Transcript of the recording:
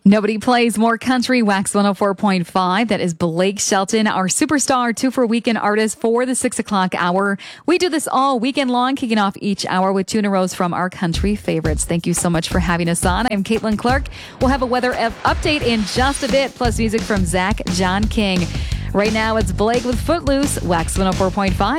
Nobody plays more country. Wax 104.5. That is Blake Shelton, our superstar 2 for Weekend artist for the 6 o'clock hour. We do this all weekend long, kicking off each hour with 2 in a row from our country favorites. Thank you so much for having us on. I'm Caitlin Clark. We'll have a weather update in just a bit, plus music from Zach John King. Right now, it's Blake with Footloose, Wax 104.5.